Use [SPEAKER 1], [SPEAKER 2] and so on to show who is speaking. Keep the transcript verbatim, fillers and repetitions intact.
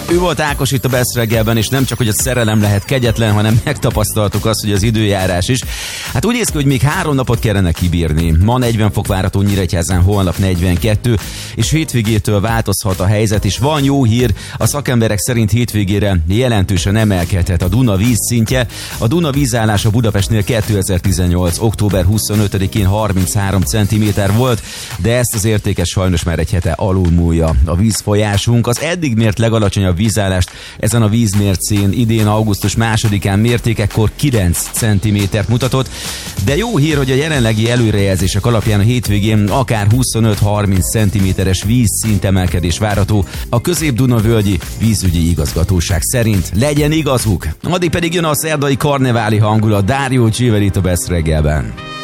[SPEAKER 1] Ő volt Ákos itt a Best reggelben, és nem csak, hogy a szerelem lehet kegyetlen, hanem megtapasztaltuk azt, hogy az időjárás is. Hát úgy néz ki, hogy még három napot kellene kibírni. Ma negyven fok várható Nyíregyházán, holnap negyvenkettő, és hétvégétől változhat a helyzet, és van jó hír, a szakemberek szerint hétvégére jelentősen emelkedhet a Duna vízszintje. A Duna vízállása Budapestnél kétezer-tizennyolc. október huszonötödikén harminchárom centiméter volt, de ezt az értéket sajnos már egy hete alulmúlja a vízfolyásunk. Az eddig mért legalacsonyabb vízállást ezen a vízmércén idén augusztus másodikán mérték, ekkor kilenc centimétert mutatott, de jó hír, hogy a jelenlegi előrejelzések alapján a hétvégén akár huszonöt-harminc centiméteres vízszint emelkedés várható a Közép-Duna-völgyi vízügyi igazgatóság szerint. Legyen igazuk! Addig pedig jön a szerdai karneváli hangulat. Dario G-vel itt a Best reggelben.